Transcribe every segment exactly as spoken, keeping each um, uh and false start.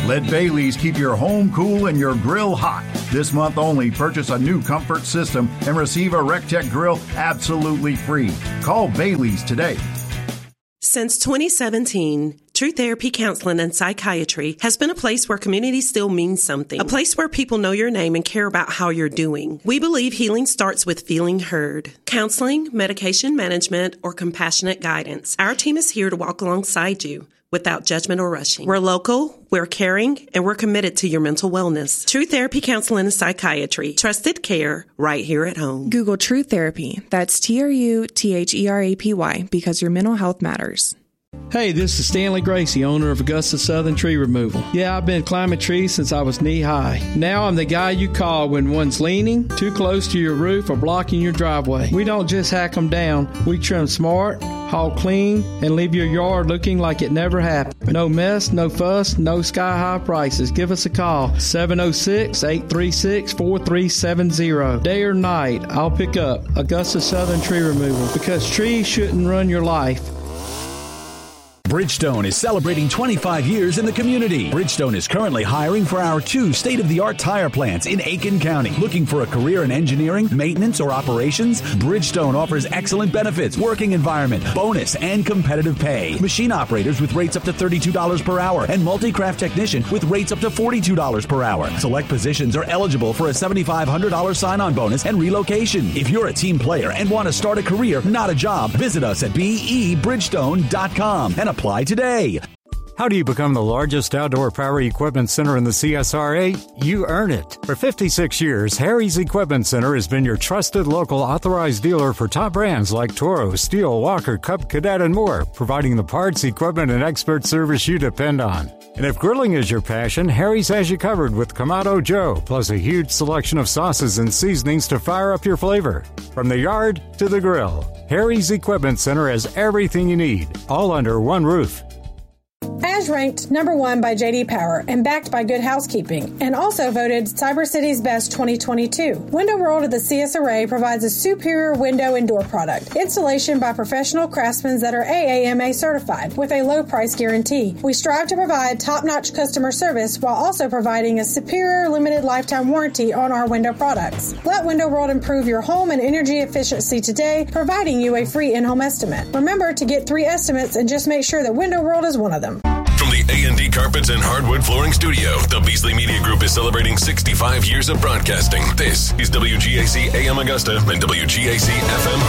Let Bailey's keep your home cool and your grill hot. This month only, purchase a new comfort system and receive a RecTech grill absolutely free. Call Bailey's today. Since twenty seventeen, True Therapy Counseling and Psychiatry has been a place where community still means something. A place where people know your name and care about how you're doing. We believe healing starts with feeling heard. Counseling, medication management, or compassionate guidance. Our team is here to walk alongside you without judgment or rushing. We're local, we're caring, and we're committed to your mental wellness. True Therapy Counseling and Psychiatry. Trusted care right here at home. Google True Therapy. That's T R U T H E R A P Y because your mental health matters. Hey, this is Stanley Gracie, owner of Augusta Southern Tree Removal. Yeah, I've been climbing trees since I was knee-high. Now I'm the guy you call when one's leaning, too close to your roof, or blocking your driveway. We don't just hack them down. We trim smart, haul clean, and leave your yard looking like it never happened. No mess, no fuss, no sky-high prices. Give us a call, seven oh six, eight three six, four three seven zero. Day or night, I'll pick up Augusta Southern Tree Removal because trees shouldn't run your life. Bridgestone is celebrating twenty-five years in the community. Bridgestone is currently hiring for our two state-of-the-art tire plants in Aiken County. Looking for a career in engineering, maintenance, or operations? Bridgestone offers excellent benefits, working environment, bonus, and competitive pay. Machine operators with rates up to thirty-two dollars per hour and multi-craft technician with rates up to forty-two dollars per hour. Select positions are eligible for a seven thousand five hundred dollars sign-on bonus and relocation. If you're a team player and want to start a career, not a job, visit us at b e bridgestone dot com and apply today. How do you become the largest outdoor power equipment center in the C S R A? You earn it. For fifty-six years, Harry's Equipment Center has been your trusted local authorized dealer for top brands like Toro, Steel, Walker, Cub Cadet, and more, providing the parts, equipment, and expert service you depend on. And if grilling is your passion, Harry's has you covered with Kamado Joe, plus a huge selection of sauces and seasonings to fire up your flavor. From the yard to the grill, Harry's Equipment Center has everything you need, all under one roof. As ranked number one by J D Power and backed by Good Housekeeping, and also voted Cyber City's Best twenty twenty-two. Window World of the C S R A provides a superior window and door product. Installation by professional craftsmen that are A A M A certified with a low price guarantee. We strive to provide top-notch customer service while also providing a superior limited lifetime warranty on our window products. Let Window World improve your home and energy efficiency today, providing you a free in-home estimate. Remember to get three estimates and just make sure that Window World is one of them. From the A and D Carpets and Hardwood Flooring Studio, the Beasley Media Group is celebrating sixty-five years of broadcasting. This is W G A C A M Augusta and W G A C F M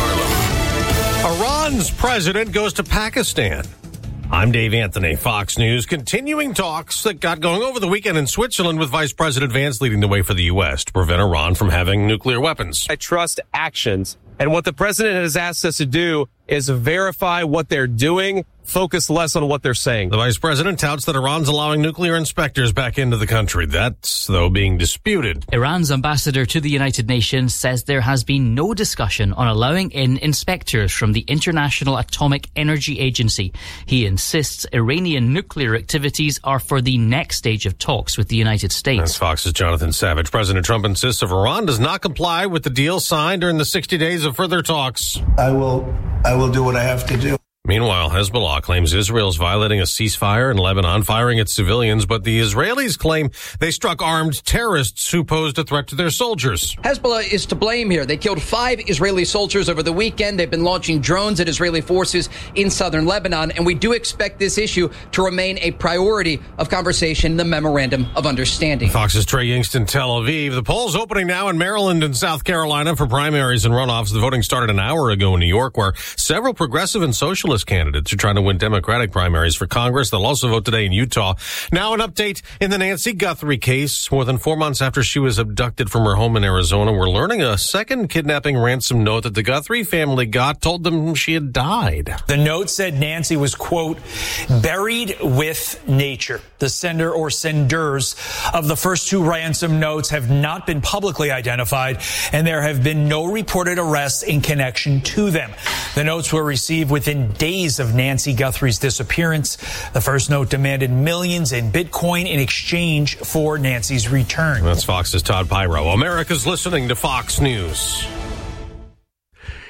Harlem. Iran's president goes to Pakistan. I'm Dave Anthony, Fox News, continuing talks that got going over the weekend in Switzerland with Vice President Vance leading the way for the U S to prevent Iran from having nuclear weapons. I trust actions. And what the president has asked us to do is verify what they're doing, focus less on what they're saying. The vice president touts that Iran's allowing nuclear inspectors back into the country. That's, though, being disputed. Iran's ambassador to the United Nations says there has been no discussion on allowing in inspectors from the International Atomic Energy Agency. He insists Iranian nuclear activities are for the next stage of talks with the United States. That's Fox's Jonathan Savage. President Trump insists if Iran does not comply with the deal signed during the sixty days of further talks, I will, I will do what I have to do. Meanwhile, Hezbollah claims Israel is violating a ceasefire in Lebanon, firing at civilians, but the Israelis claim they struck armed terrorists who posed a threat to their soldiers. Hezbollah is to blame here. They killed five Israeli soldiers over the weekend. They've been launching drones at Israeli forces in southern Lebanon, and we do expect this issue to remain a priority of conversation in the Memorandum of Understanding. Fox's Trey Yingst in Tel Aviv. The polls opening now in Maryland and South Carolina for primaries and runoffs. The voting started an hour ago in New York, where several progressive and socialist candidates are trying to win Democratic primaries for Congress. They'll also vote today in Utah. Now an update in the Nancy Guthrie case. More than four months after she was abducted from her home in Arizona, we're learning a second kidnapping ransom note that the Guthrie family got told them she had died. The note said Nancy was, quote, buried with nature. The sender or senders of the first two ransom notes have not been publicly identified, and there have been no reported arrests in connection to them. The notes were received within days of Nancy Guthrie's disappearance. The first note demanded millions in Bitcoin in exchange for Nancy's return. That's Fox's Todd Pyro. America's listening to Fox News.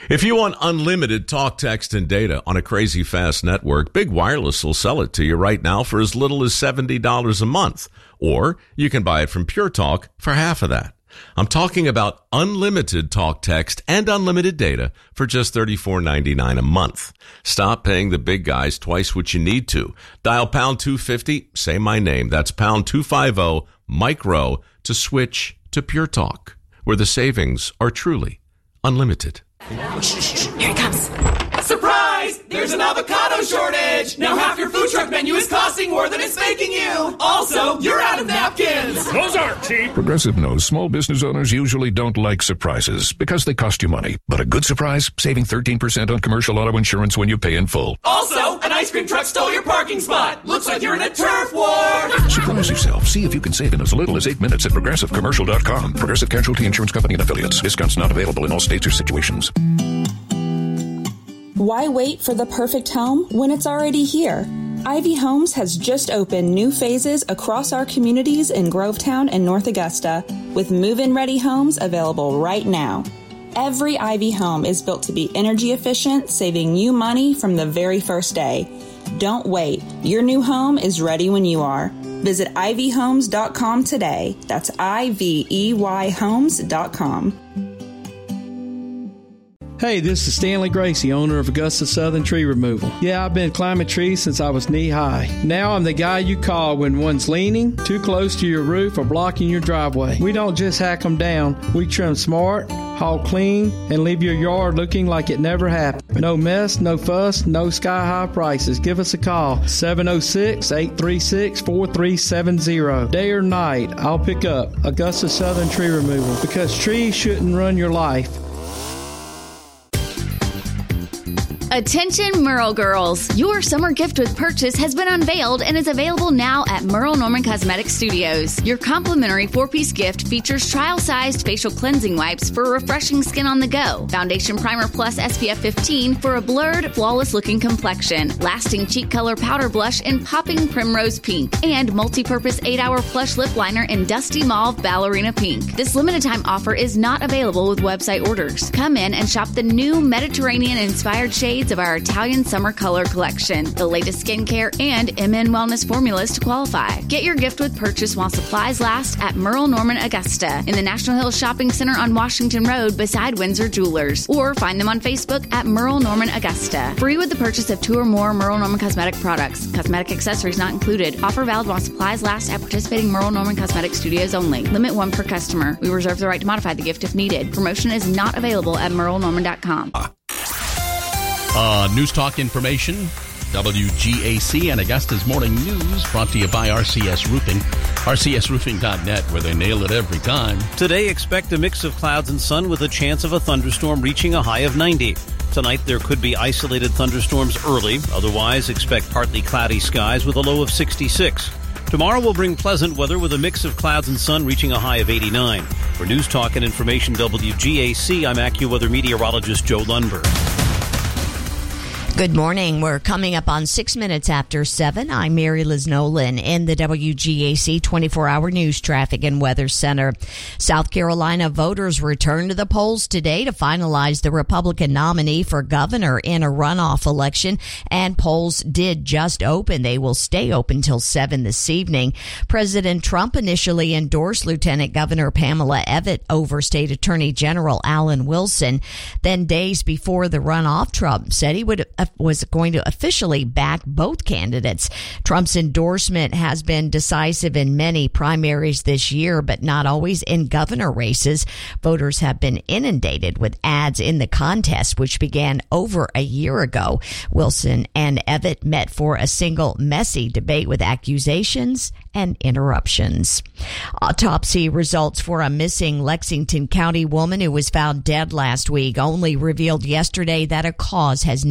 If you want unlimited talk, text, and data on a crazy fast network, Big Wireless will sell it to you right now for as little as seventy dollars a month. Or you can buy it from Pure Talk for half of that. I'm talking about unlimited talk, text, and unlimited data for just thirty-four ninety-nine a month. Stop paying the big guys twice what you need to. Dial pound two fifty, say my name. That's pound two fifty, micro, to switch to Pure Talk, where the savings are truly unlimited. Here it comes. Surprise! There's an avocado shortage! Now half your food truck menu is costing more than it's making you! Also, you're out of napkins! Those aren't cheap! Progressive knows small business owners usually don't like surprises because they cost you money. But a good surprise, saving thirteen percent on commercial auto insurance when you pay in full. Also, an ice cream truck stole your parking spot! Looks like you're in a turf war! Surprise yourself. See if you can save in as little as eight minutes at progressive commercial dot com. Progressive Casualty Insurance Company and Affiliates. Discounts not available in all states or situations. Why wait for the perfect home when it's already here? Ivy Homes has just opened new phases across our communities in Grovetown and North Augusta, with move-in ready homes available right now. Every Ivy home is built to be energy efficient, saving you money from the very first day. Don't wait. Your new home is ready when you are. Visit ivy homes dot com today. That's I V E Y homes dot com. Hey, this is Stanley Gracie, owner of Augusta Southern Tree Removal. Yeah, I've been climbing trees since I was knee-high. Now I'm the guy you call when one's leaning, too close to your roof, or blocking your driveway. We don't just hack them down. We trim smart, haul clean, and leave your yard looking like it never happened. No mess, no fuss, no sky-high prices. Give us a call, seven oh six, eight three six, four three seven zero. Day or night, I'll pick up Augusta Southern Tree Removal, because trees shouldn't run your life. Attention Merle girls! Your summer gift with purchase has been unveiled and is available now at Merle Norman Cosmetic Studios. Your complimentary four-piece gift features trial-sized facial cleansing wipes for refreshing skin on the go, Foundation Primer Plus S P F fifteen for a blurred, flawless-looking complexion, lasting cheek color powder blush in popping primrose pink, and multi-purpose eight-hour plush lip liner in dusty mauve ballerina pink. This limited-time offer is not available with website orders. Come in and shop the new Mediterranean-inspired shades of our Italian summer color collection, the latest skincare and M N wellness formulas to qualify. Get your gift with purchase while supplies last at Merle Norman Augusta in the National Hills Shopping Center on Washington Road beside Windsor Jewelers, or find them on Facebook at Merle Norman Augusta. Free with the purchase of two or more Merle Norman cosmetic products. Cosmetic accessories not included. Offer valid while supplies last at participating Merle Norman Cosmetic Studios only. Limit one per customer. We reserve the right to modify the gift if needed. Promotion is not available at merle norman dot com. Uh, news Talk information, W G A C and Augusta's Morning News, brought to you by R C S Roofing, R C S roofing dot net, where they nail it every time. Today, expect a mix of clouds and sun with a chance of a thunderstorm reaching a high of ninety. Tonight, there could be isolated thunderstorms early. Otherwise, expect partly cloudy skies with a low of sixty-six. Tomorrow will bring pleasant weather with a mix of clouds and sun reaching a high of eighty-nine. For News Talk and Information W G A C, I'm AccuWeather meteorologist Joe Lundberg. Good morning. We're coming up on six minutes after seven. I'm Mary Liz Nolan in the W G A C twenty-four hour News Traffic and Weather Center. South Carolina voters returned to the polls today to finalize the Republican nominee for governor in a runoff election, and polls did just open. They will stay open till seven this evening. President Trump initially endorsed Lieutenant Governor Pamela Evette over State Attorney General Alan Wilson. Then days before the runoff, Trump said he would was going to officially back both candidates. Trump's endorsement has been decisive in many primaries this year, but not always in governor races. Voters have been inundated with ads in the contest, which began over a year ago. Wilson and Evette met for a single messy debate with accusations and interruptions. Autopsy results for a missing Lexington County woman who was found dead last week only revealed yesterday that a cause has not been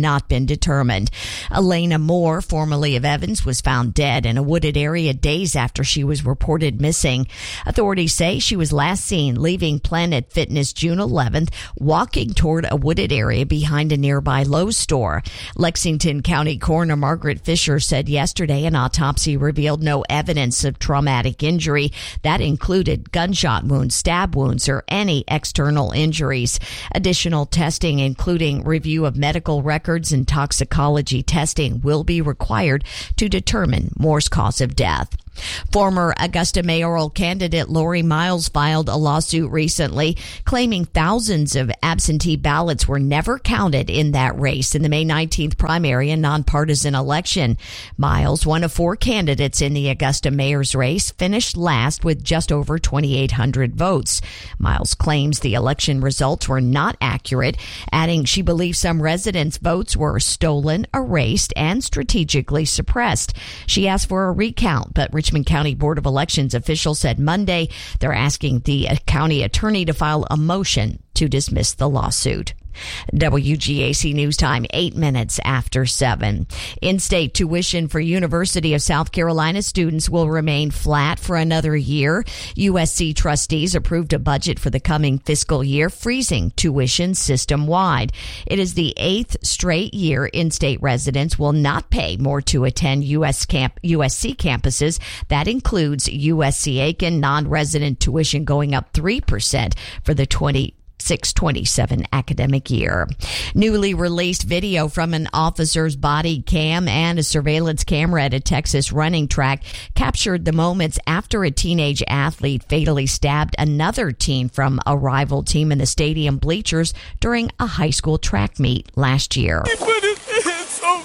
been determined. Elena Moore, formerly of Evans, was found dead in a wooded area days after she was reported missing. Authorities say she was last seen leaving Planet Fitness June eleventh, walking toward a wooded area behind a nearby Lowe's store. Lexington County Coroner Margaret Fisher said yesterday an autopsy revealed no evidence of traumatic injury. That included gunshot wounds, stab wounds, or any external injuries. Additional testing, including review of medical records and toxicology testing, will be required to determine Moore's cause of death. Former Augusta mayoral candidate Lori Miles filed a lawsuit recently claiming thousands of absentee ballots were never counted in that race in the May nineteenth primary and nonpartisan election. Miles, one of four candidates in the Augusta mayor's race, finished last with just over twenty-eight hundred votes. Miles claims the election results were not accurate, adding she believes some residents' votes were stolen, erased, and strategically suppressed. She asked for a recount, but Richmond County Board of Elections officials said Monday they're asking the county attorney to file a motion to dismiss the lawsuit. W G A C News Time, eight minutes after seven. In-state tuition for University of South Carolina students will remain flat for another year. U S C trustees approved a budget for the coming fiscal year, freezing tuition system-wide. It is the eighth straight year in-state residents will not pay more to attend U S camp, U S C campuses. That includes U S C Aiken non-resident tuition going up three percent for the twenty twenty-six twenty-seven academic year. Newly released video from an officer's body cam and a surveillance camera at a Texas running track captured the moments after a teenage athlete fatally stabbed another teen from a rival team in the stadium bleachers during a high school track meet last year. He put his hands on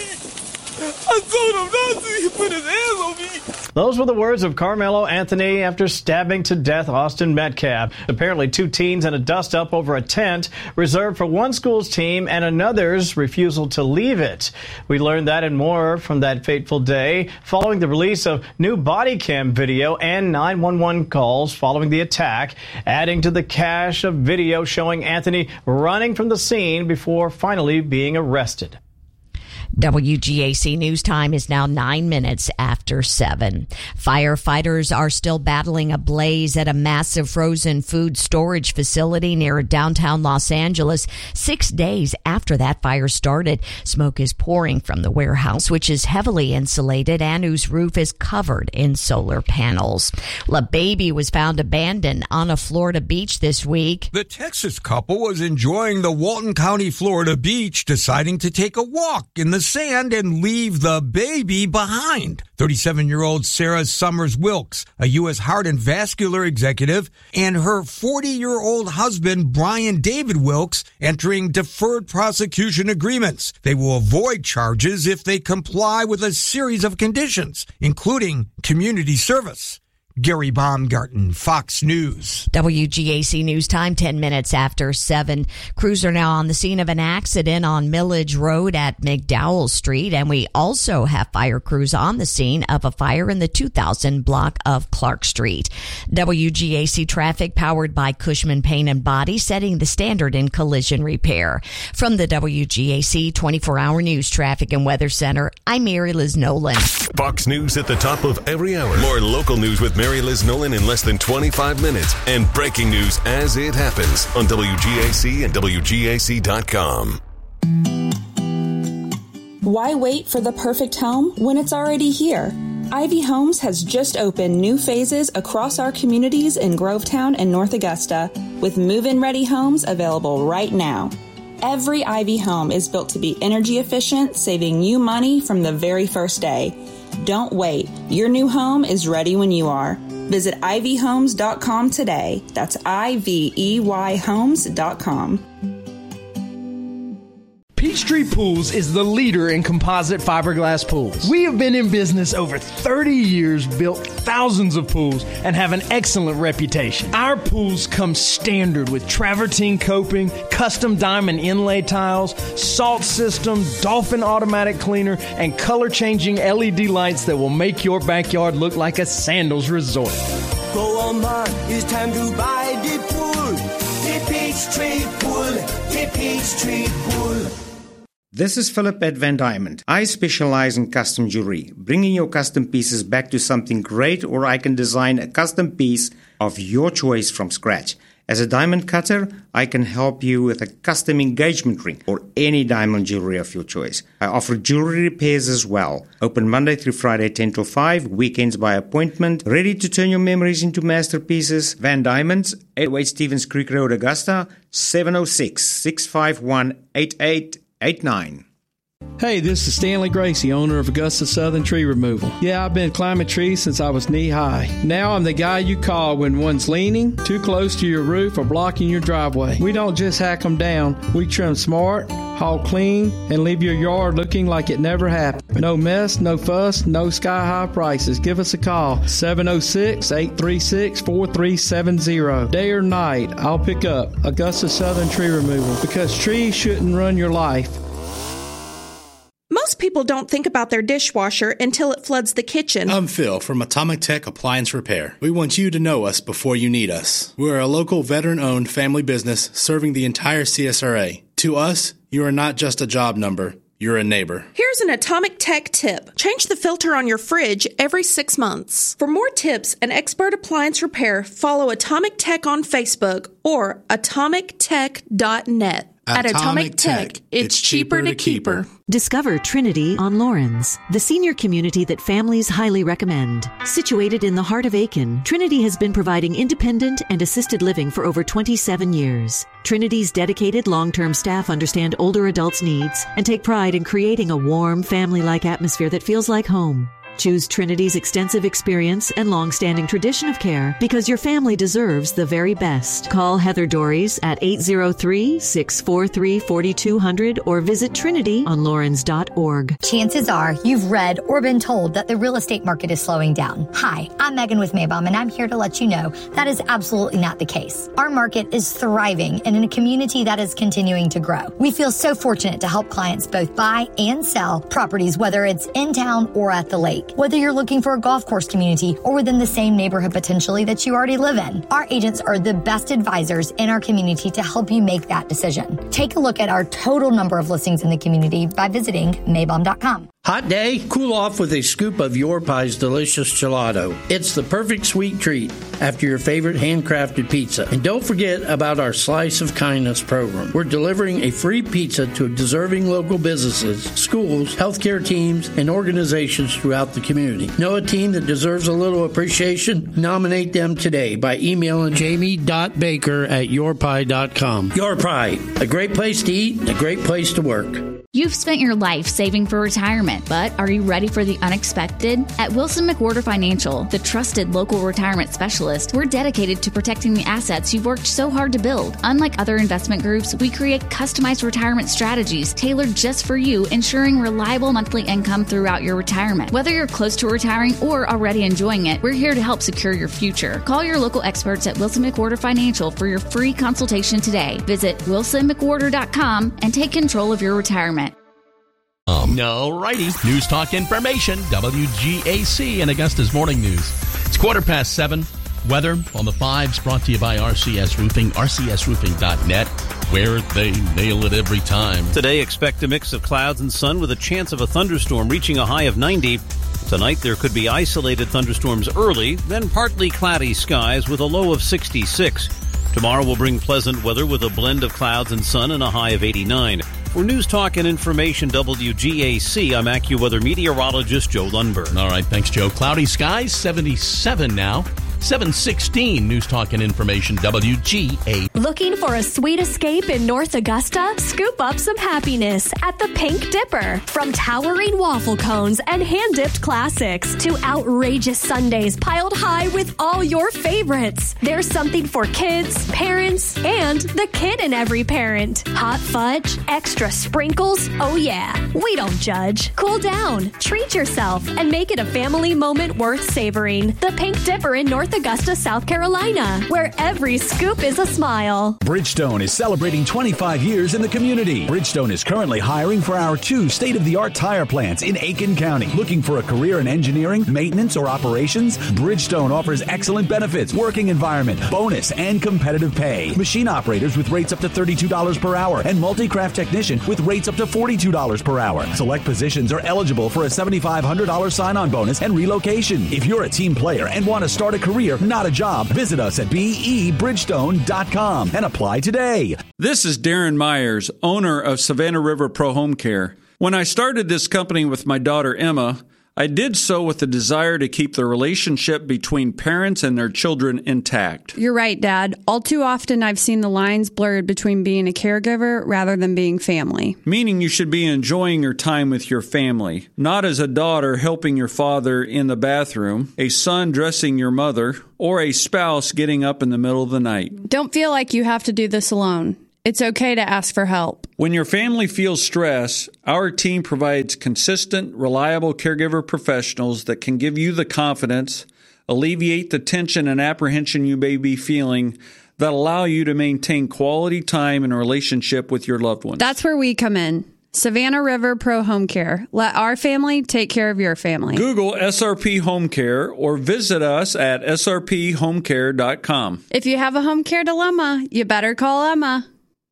me. I told him not to. He put his hands on me. Those were the words of Carmelo Anthony after stabbing to death Austin Metcalf. Apparently two teens in a dust-up over a tent reserved for one school's team and another's refusal to leave it. We learned that and more from that fateful day following the release of new body cam video and nine one one calls following the attack, adding to the cache of video showing Anthony running from the scene before finally being arrested. W G A C News Time is now nine minutes after seven. Firefighters are still battling a blaze at a massive frozen food storage facility near downtown Los Angeles. Six days after that fire started, smoke is pouring from the warehouse, which is heavily insulated and whose roof is covered in solar panels. Well, a baby was found abandoned on a Florida beach this week. The Texas couple was enjoying the Walton County, Florida beach, deciding to take a walk in the sand and leave the baby behind. thirty-seven-year-old Sarah Summers Wilkes, a U S Heart and Vascular executive, and her forty-year-old husband, Brian David Wilkes, entering deferred prosecution agreements. They will avoid charges if they comply with a series of conditions, including community service. Gary Baumgarten, Fox News. W G A C News Time, ten minutes after seven. Crews are now on the scene of an accident on Millage Road at McDowell Street, and we also have fire crews on the scene of a fire in the two thousand block of Clark Street. W G A C traffic powered by Cushman Paint and Body, setting the standard in collision repair. From the W G A C twenty-four hour News Traffic and Weather Center, I'm Mary Liz Nolan. Fox News at the top of every hour. More local news with Mary Liz Nolan in less than twenty-five minutes, and breaking news as it happens on W G A C and W G A C dot com. Why wait for the perfect home when it's already here? Ivy Homes has just opened new phases across our communities in Grovetown and North Augusta, with move-in ready homes available right now. Every Ivy home is built to be energy efficient, saving you money from the very first day. Don't wait. Your new home is ready when you are. Visit ivy homes dot com today. That's I V E Y homes dot com. Peachtree Pools is the leader in composite fiberglass pools. We have been in business over thirty years, built thousands of pools, and have an excellent reputation. Our pools come standard with travertine coping, custom diamond inlay tiles, salt system, Dolphin automatic cleaner, and color-changing L E D lights that will make your backyard look like a sandals resort. Go on, man, it's time to buy the pool. The Peachtree Pool, the Peachtree Pool. This is Philip at Van Diamond. I specialize in custom jewelry, bringing your custom pieces back to something great, or I can design a custom piece of your choice from scratch. As a diamond cutter, I can help you with a custom engagement ring or any diamond jewelry of your choice. I offer jewelry repairs as well. Open Monday through Friday, ten till five, weekends by appointment. Ready to turn your memories into masterpieces? Van Diamonds, eight oh eight Stevens Creek Road, Augusta, seven oh six, six five one, eight eight eight nine. Hey, this is Stanley Gracie, owner of Augusta Southern Tree Removal. Yeah, I've been climbing trees since I was knee-high. Now I'm the guy you call when one's leaning, too close to your roof, or blocking your driveway. We don't just hack them down. We trim smart, haul clean, and leave your yard looking like it never happened. No mess, no fuss, no sky-high prices. Give us a call, seven oh six, eight three six, four three seven zero. Day or night, I'll pick up Augusta Southern Tree Removal, because trees shouldn't run your life. Most people don't think about their dishwasher until it floods the kitchen. I'm Phil from Atomic Tech Appliance Repair. We want you to know us before you need us. We're a local veteran-owned family business serving the entire C S R A. To us, you are not just a job number. You're a neighbor. Here's an Atomic Tech tip. Change the filter on your fridge every six months. For more tips and expert appliance repair, follow Atomic Tech on Facebook or atomic tech dot net. At Atomic Tech, it's cheaper to keep her. Discover Trinity on Lawrence, the senior community that families highly recommend. Situated in the heart of Aiken, Trinity has been providing independent and assisted living for over twenty-seven years. Trinity's dedicated long-term staff understand older adults' needs and take pride in creating a warm, family-like atmosphere that feels like home. Choose Trinity's extensive experience and long-standing tradition of care because your family deserves the very best. Call Heather Dories at eight oh three, six four three, four two zero zero or visit trinity on lawrence dot org. Chances are you've read or been told that the real estate market is slowing down. Hi, I'm Megan with Maybaum, and I'm here to let you know that is absolutely not the case. Our market is thriving and in a community that is continuing to grow. We feel so fortunate to help clients both buy and sell properties, whether it's in town or at the lake. Whether you're looking for a golf course community or within the same neighborhood potentially that you already live in, our agents are the best advisors in our community to help you make that decision. Take a look at our total number of listings in the community by visiting Maybaum dot com. Hot day? Cool off with a scoop of Your Pie's delicious gelato. It's the perfect sweet treat after your favorite handcrafted pizza. And don't forget about our Slice of Kindness program. We're delivering a free pizza to deserving local businesses, schools, healthcare teams, and organizations throughout the community. Know a team that deserves a little appreciation? Nominate them today by emailing jamie dot baker at your pie dot com. Your Pie, a great place to eat and a great place to work. You've spent your life saving for retirement, but are you ready for the unexpected? At Wilson McWhorter Financial, the trusted local retirement specialist, we're dedicated to protecting the assets you've worked so hard to build. Unlike other investment groups, we create customized retirement strategies tailored just for you, ensuring reliable monthly income throughout your retirement. Whether you're close to retiring or already enjoying it, we're here to help secure your future. Call your local experts at Wilson McWhorter Financial for your free consultation today. Visit wilson mcwhorter dot com and take control of your retirement. Um, no righty. News Talk Information, W G A C and Augusta's Morning News. It's quarter past seven. Weather on the fives brought to you by R C S Roofing, r c s roofing dot net, where they nail it every time. Today, expect a mix of clouds and sun with a chance of a thunderstorm reaching a high of ninety. Tonight, there could be isolated thunderstorms early, then partly cloudy skies with a low of sixty-six. Tomorrow will bring pleasant weather with a blend of clouds and sun and a high of eighty-nine. For News Talk and Information W G A C, I'm AccuWeather meteorologist Joe Lundberg. All right, thanks, Joe. Cloudy skies, seventy-seven now. seven sixteen News Talk and Information W G A. Looking for a sweet escape in North Augusta? Scoop up some happiness at the Pink Dipper. From towering waffle cones and hand-dipped classics to outrageous sundaes piled high with all your favorites. There's something for kids, parents, and the kid in every parent. Hot fudge, extra sprinkles, oh yeah, we don't judge. Cool down, treat yourself, and make it a family moment worth savoring. The Pink Dipper in North North Augusta, South Carolina, where every scoop is a smile. Bridgestone is celebrating twenty-five years in the community. Bridgestone is currently hiring for our two state-of-the-art tire plants in Aiken County. Looking for a career in engineering, maintenance, or operations? Bridgestone offers excellent benefits, working environment, bonus, and competitive pay. Machine operators with rates up to thirty-two dollars per hour and multi-craft technician with rates up to forty-two dollars per hour. Select positions are eligible for a seven thousand five hundred dollars sign-on bonus and relocation. If you're a team player and want to start a career, not a job, visit us at B E Bridgestone dot com and apply today. This is Darren Myers, owner of Savannah River Pro Home Care. When I started this company with my daughter Emma, I did so with the desire to keep the relationship between parents and their children intact. You're right, Dad. All too often I've seen the lines blurred between being a caregiver rather than being family. Meaning you should be enjoying your time with your family, not as a daughter helping your father in the bathroom, a son dressing your mother, or a spouse getting up in the middle of the night. Don't feel like you have to do this alone. It's okay to ask for help. When your family feels stress, our team provides consistent, reliable caregiver professionals that can give you the confidence, alleviate the tension and apprehension you may be feeling, that allow you to maintain quality time and relationship with your loved ones. That's where we come in. Savannah River Pro Home Care. Let our family take care of your family. Google S R P Home Care or visit us at S R P home care dot com. If you have a home care dilemma, you better call Emma.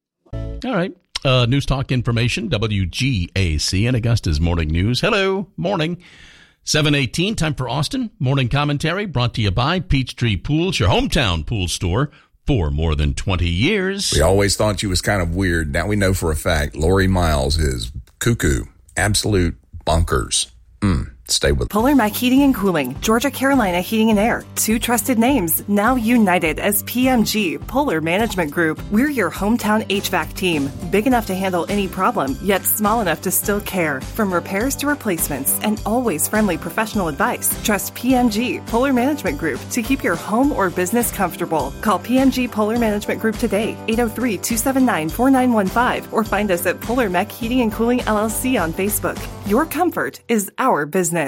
All right. Uh, news Talk information, W G A C and Augusta's Morning News. Hello. Morning. seven eighteen, time for Austin. Morning commentary brought to you by Peachtree Pools, your hometown pool store for more than twenty years. We always thought you was kind of weird. Now we know for a fact Lori Miles is cuckoo, absolute bonkers. Mm. Stay with Polar Mac Heating and Cooling, Georgia Carolina Heating and Air. Two trusted names, now united as P M G, Polar Management Group. We're your hometown H V A C team. Big enough to handle any problem, yet small enough to still care. From repairs to replacements, and always friendly professional advice. Trust P M G, Polar Management Group, to keep your home or business comfortable. Call P M G Polar Management Group today, eight oh three, two seven nine, four nine one five, or find us at Polar Mac Heating and Cooling L L C on Facebook. Your comfort is our business.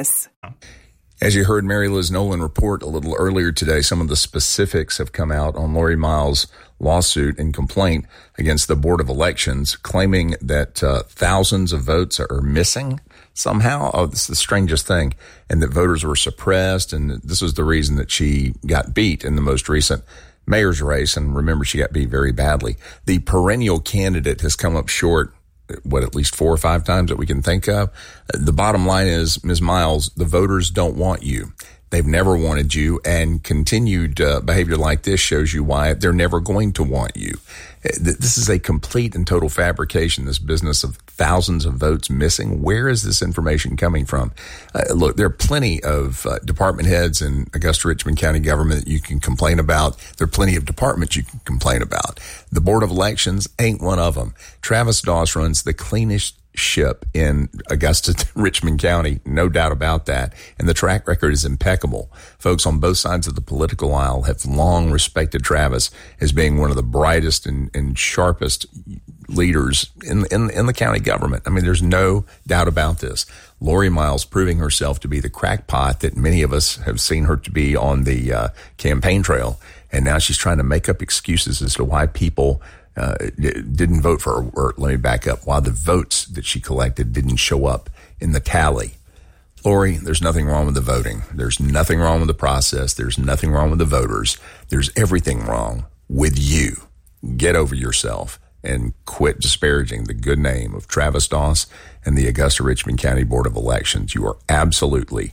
As you heard Mary Liz Nolan report a little earlier today, some of the specifics have come out on Lori Miles' lawsuit and complaint against the Board of Elections, claiming that uh, thousands of votes are missing somehow. Oh, this is the strangest thing. And that voters were suppressed. And this was the reason that she got beat in the most recent mayor's race. And remember, she got beat very badly. The perennial candidate has come up short, what, at least four or five times that we can think of. The bottom line is, Miz Miles, the voters don't want you. They've never wanted you, and continued uh, behavior like this shows you why they're never going to want you. This is a complete and total fabrication, this business of thousands of votes missing. Where is this information coming from? Uh, look, there are plenty of uh, department heads in Augusta Richmond County government that you can complain about. There are plenty of departments you can complain about. The Board of Elections ain't one of them. Travis Doss runs the cleanest ship in Augusta, Richmond County, no doubt about that. And the track record is impeccable. Folks on both sides of the political aisle have long respected Travis as being one of the brightest and, and sharpest leaders in, in, in the county government. I mean, there's no doubt about this. Lori Miles proving herself to be the crackpot that many of us have seen her to be on the uh, campaign trail. And now she's trying to make up excuses as to why people Uh, didn't vote for her, or let me back up, why the votes that she collected didn't show up in the tally. Lori, there's nothing wrong with the voting. There's nothing wrong with the process. There's nothing wrong with the voters. There's everything wrong with you. Get over yourself and quit disparaging the good name of Travis Doss and the Augusta Richmond County Board of Elections. You are absolutely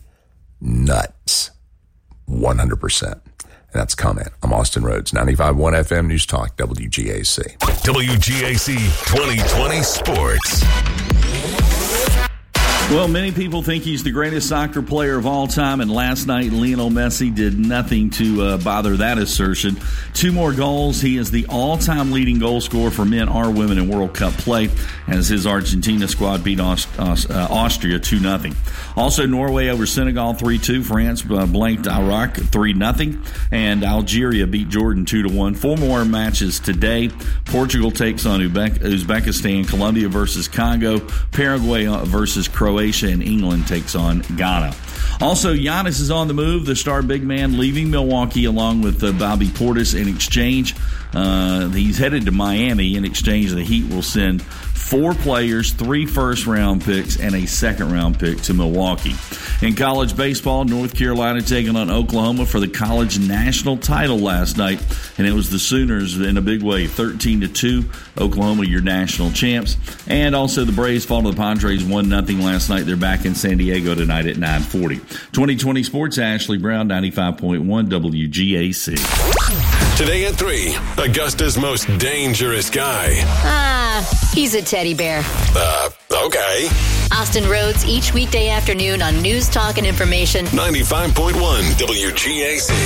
nuts. one hundred percent. And that's comment. I'm Austin Rhodes, ninety-five point one F M News Talk, W G A C. W G A C twenty twenty Sports. Well, many people think he's the greatest soccer player of all time, and last night Lionel Messi did nothing to uh, bother that assertion. Two more goals. He is the all-time leading goal scorer for men or women in World Cup play, as his Argentina squad beat Aust- Aust- uh, Austria two nothing. Also, Norway over Senegal three two. France uh, blanked Iraq three nothing. And Algeria beat Jordan two to one. Four more matches today. Portugal takes on Uzbek- Uzbekistan, Colombia versus Congo, Paraguay versus Croatia, and England takes on Ghana. Also, Giannis is on the move. The star big man leaving Milwaukee along with uh, Bobby Portis in exchange. Uh, he's headed to Miami. In exchange, the Heat will send four players, three first-round picks, and a second-round pick to Milwaukee. In college baseball, North Carolina taking on Oklahoma for the college national title last night, and it was the Sooners in a big way, thirteen to two. Oklahoma, your national champs. And also the Braves fall to the Padres one nothing last night. They're back in San Diego tonight at nine forty. twenty twenty Sports, Ashley Brown, ninety-five point one W G A C. Today at three, Augusta's most dangerous guy. Ah, he's a teddy bear. Uh, okay. Austin Rhodes, each weekday afternoon on News Talk and Information. ninety-five point one W G A C.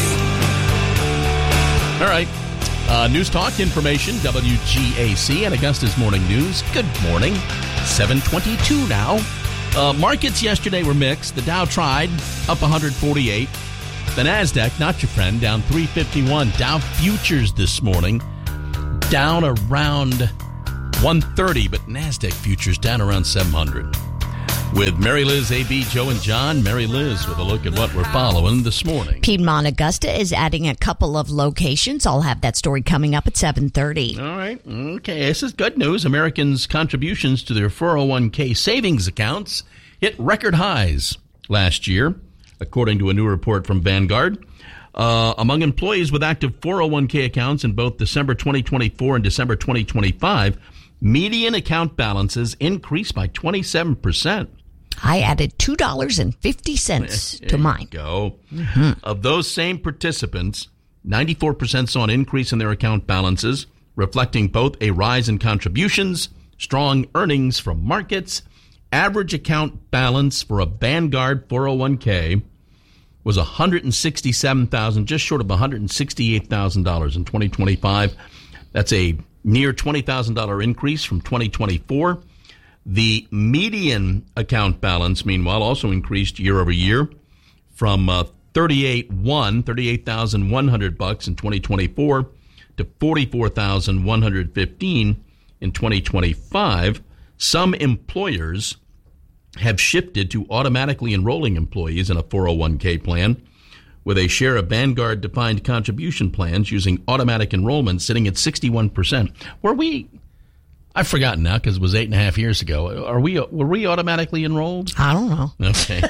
All right. Uh, News Talk, Information, W G A C, and Augusta's Morning News. Good morning. seven twenty-two now. Uh, markets yesterday were mixed. The Dow tried, up one hundred forty-eight. The NASDAQ, not your friend, down three fifty-one. Dow futures this morning down around one thirty, but NASDAQ futures down around seven hundred. With Mary Liz, A B, Joe, and John. Mary Liz with a look at what we're following this morning. Piedmont Augusta is adding a couple of locations. I'll have that story coming up at seven thirty. All right. Okay. This is good news. Americans' contributions to their four oh one k savings accounts hit record highs last year, according to a new report from Vanguard. Uh, among employees with active four oh one k accounts in both December twenty twenty-four and December twenty twenty-five, median account balances increased by twenty-seven percent. I added two dollars and fifty cents to mine. Go. Mm-hmm. Of those same participants, ninety-four percent saw an increase in their account balances, reflecting both a rise in contributions, strong earnings from markets. Average account balance for a Vanguard four oh one k was one hundred sixty-seven thousand dollars, just short of one hundred sixty-eight thousand dollars in twenty twenty-five. That's a near twenty thousand dollars increase from twenty twenty-four. The median account balance, meanwhile, also increased year over year from uh, thirty-eight thousand one hundred bucks in twenty twenty-four to forty-four thousand one hundred fifteen in twenty twenty-five. Some employers have shifted to automatically enrolling employees in a four oh one k plan, with a share of Vanguard defined contribution plans using automatic enrollment sitting at sixty-one percent. Were we, I've forgotten now because it was eight and a half years ago, Are we, were we automatically enrolled? I don't know. Okay.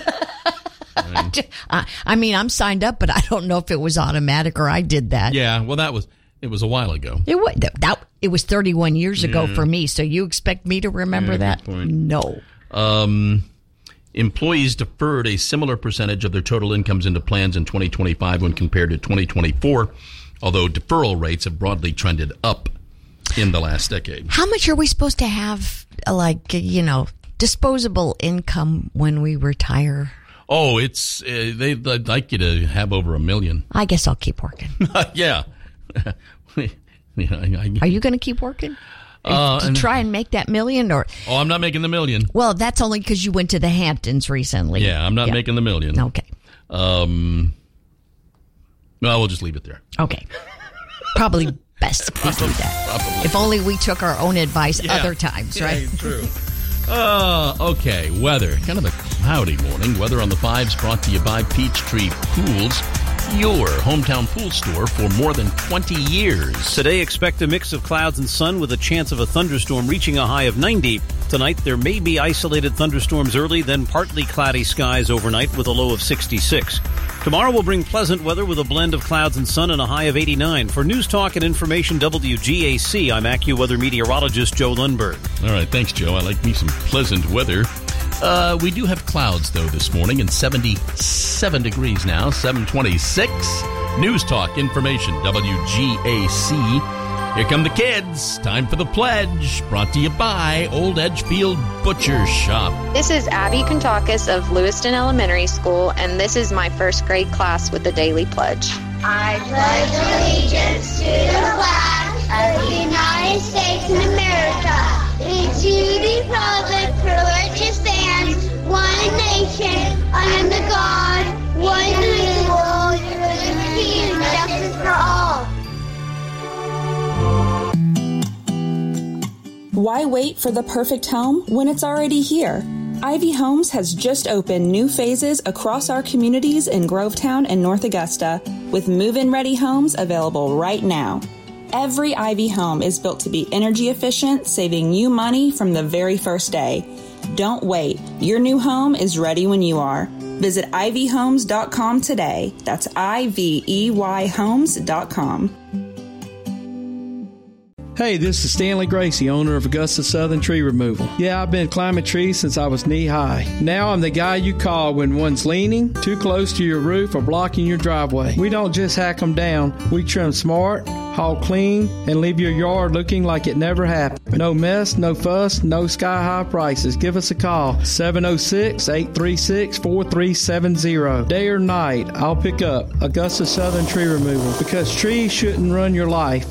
I, I mean, I'm signed up, but I don't know if it was automatic or I did that. Yeah, well, that was, it was a while ago. It was, that, it was thirty-one years ago Yeah. for me, so you expect me to remember Yeah, that? good point. No. Um, employees deferred a similar percentage of their total incomes into plans in twenty twenty-five when compared to twenty twenty-four, although deferral rates have broadly trended up in the last decade. How much are we supposed to have, like, you know, disposable income when we retire? Oh, it's uh, they, they'd like you to have over a million. I guess I'll keep working. Yeah. Yeah, I- I- Are you going to keep working? Uh, to try and make that million? Or Oh, I'm not making the million. well, that's only because you went to the Hamptons recently. Yeah, I'm not Yeah. making the million. Okay. Um. Well, we'll just leave it there. Okay. Probably best if we do that. Probably. If only we took our own advice Yeah. other times, Yeah, right? true. Uh, okay, weather. Kind of a cloudy morning. Weather on the fives brought to you by Peachtree Pools, your hometown pool store for more than twenty years. Today, expect a mix of clouds and sun with a chance of a thunderstorm reaching a high of ninety. Tonight, there may be isolated thunderstorms early, then partly cloudy skies overnight with a low of sixty-six. Tomorrow will bring pleasant weather with a blend of clouds and sun and a high of eighty-nine. For News Talk and Information W G A C, I'm AccuWeather meteorologist Joe Lundberg. All right, thanks, Joe. I like me some pleasant weather. Uh, we do have clouds, though, this morning, and seventy-seven degrees now, seven twenty-six. News Talk, Information, W G A C. Here come the kids. Time for the pledge. Brought to you by Old Edgefield Butcher Shop. This is Abby Kontakis of Lewiston Elementary School, and this is my first grade class with the Daily Pledge. I pledge allegiance to the flag of the United States of America and to the republic for which it stands, one nation, under God, one indivisible, with liberty and justice for all. Why wait for the perfect home when it's already here? Ivy Homes has just opened new phases across our communities in Grovetown and North Augusta, with move-in ready homes available right now. Every Ivy home is built to be energy efficient, saving you money from the very first day. Don't wait. Your new home is ready when you are. Visit ivy homes dot com today. That's I V E Y homes dot com. Hey, this is Stanley Gracie, owner of Augusta Southern Tree Removal. Yeah, I've been climbing trees since I was knee-high. Now I'm the guy you call when one's leaning, too close to your roof, or blocking your driveway. We don't just hack them down. We trim smart, haul clean, and leave your yard looking like it never happened. No mess, no fuss, no sky-high prices. Give us a call, seven oh six, eight three six, four three seven zero. Day or night, I'll pick up Augusta Southern Tree Removal, because trees shouldn't run your life.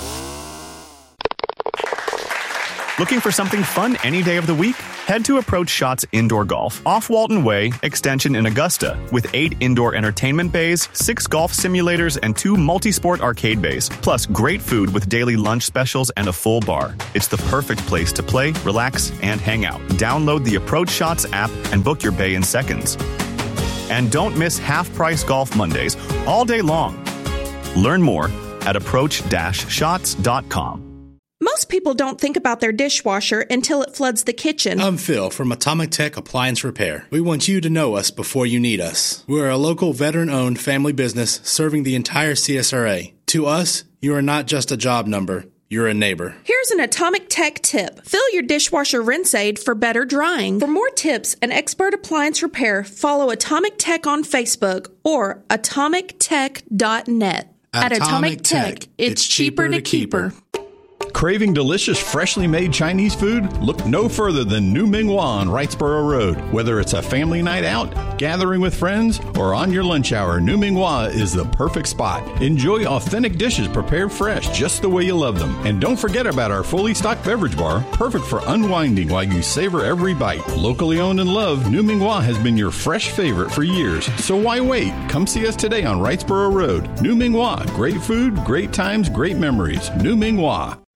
Looking for something fun any day of the week? Head to Approach Shots Indoor Golf off Walton Way, Extension in Augusta, with eight indoor entertainment bays, six golf simulators, and two multi-sport arcade bays, plus great food with daily lunch specials and a full bar. It's the perfect place to play, relax, and hang out. Download the Approach Shots app and book your bay in seconds. And don't miss half-price golf Mondays all day long. Learn more at approach shots dot com. Most people don't think about their dishwasher until it floods the kitchen. I'm Phil from Atomic Tech Appliance Repair. We want you to know us before you need us. We're a local veteran-owned family business serving the entire C S R A. To us, you are not just a job number. You're a neighbor. Here's an Atomic Tech tip. Fill your dishwasher rinse aid for better drying. For more tips and expert appliance repair, follow Atomic Tech on Facebook or atomic tech dot net. At Atomic Tech, it's cheaper to keep her. Craving delicious, freshly made Chinese food? Look no further than New Ming Hua on Wrightsboro Road. Whether it's a family night out, gathering with friends, or on your lunch hour, New Ming Hua is the perfect spot. Enjoy authentic dishes prepared fresh, just the way you love them. And don't forget about our fully stocked beverage bar, perfect for unwinding while you savor every bite. Locally owned and loved, New Ming Hua has been your fresh favorite for years. So why wait? Come see us today on Wrightsboro Road. New Ming Hua. Great food, great times, great memories. New Ming Hua.